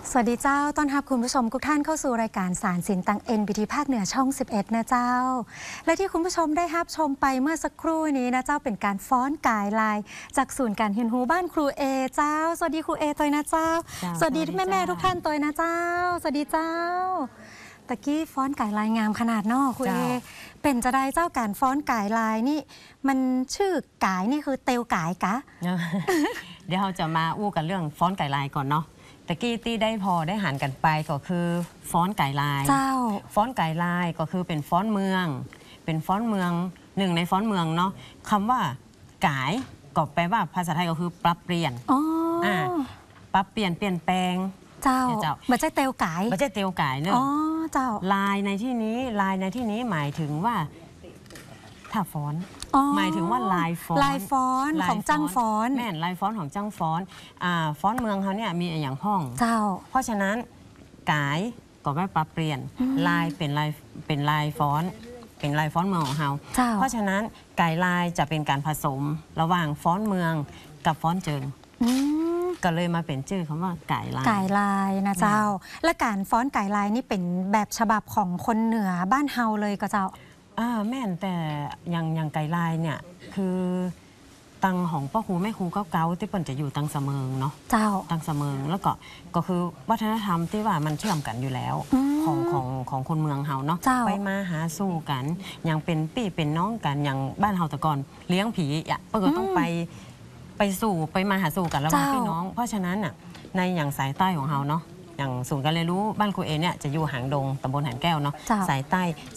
สวัสดีเจ้าต้อนรับคุณผู้ชมทุกท่านเข้าสู่รายการสารสินตัง NBT ภาคเหนือช่อง11นะเจ้าและที่คุณผู้ชมได้รับชมไปเมื่อสักครู่นี้นะเจ้าเป็นการฟ้อนกายลายจากศูนย์การเรียนรู้บ้านครูเอเจ้าสวัสดีครูเอตัวนะเจ้าสวัสดีแม่ๆทุกท่านตัวนะเจ้าสวัสดีเจ้าตะกี้ฟ้อนกายลายงามขนาดนอกครูเอเป็นจะได้เจ้าการฟ้อนกายลายนี่มันชื่อกายนี่คือเตวกายกะเดี๋ยวเราจะมาอู้กันเรื่องฟ้อนไก่ลายก่อนเนาะตะกี้ที่ได้พอได้หันกันไปก็คือฟ้อนไก่ลายเจ้าฟ้อนไก่ลายก็คือเป็นฟ้อนเมืองเป็นฟ้อนเมืองหนึ่งในฟ้อนเมืองเนาะคำว่าไก่ก็แปลว่าภาษาไทยก็คือปรับเปลี่ยนปรับเปลี่ยนเปลี่ยนแปลงเจ้าบัจเจเตวกายบัจเจเตวกายเนอะเจ้าลายในที่นี้หมายถึงว่าถ้าฟ้อนหมายถึงว่าลายฟ้อนของจ้างฟ้อนแม่นลายฟ้อนของจ้างฟ้อนฟ้อนเมืองเขาเนี่ยมีอย่างห้องเจ้าเพราะฉะนั้นกายก็ไม่ปรับเปลี่ยนลายเป็นลายฟ้อนเป็นลายฟ้อนเมืองของเขาเพราะฉะนั้นไก่ลายจะเป็นการผสมระหว่างฟ้อนเมืองกับฟ้อนเจิงก็เลยมาเป็นชื่อคำว่าไก่ลายนะเจ้าและการฟ้อนไก่ลายนี่เป็นแบบฉบับของคนเหนือบ้านเฮาเลยก็เจ้าแม่นแต่อย่างไก่ลายเนี่ยคือตังของพ่อครูแม่ครูเก่าที่เปิ่นจะอยู่ตังเสมิงเนาะเจ้าตังเสมิงแล้วก็คือวัฒนธรรมที่ว่ามันเชื่อมกันอยู่แล้วของคนเมืองเฮาเนาะไปมาหาสู้กันอย่างเป็นพี่เป็นน้องกันอย่างบ้านเฮาแต่ก่อนเลี้ยงผีเปิ่นก็ต้องไปสู่ไปมาหาสู่กันระหว่างพี่น้องเพราะฉะนั้นอ่ะในอย่างสายใต้ของเฮาเนาะอย่างศูนย์การเรียนรู้บ้านครูเอเนี่ยจะอยู่หางดงตำบลหางแก้วเนาะสายใต้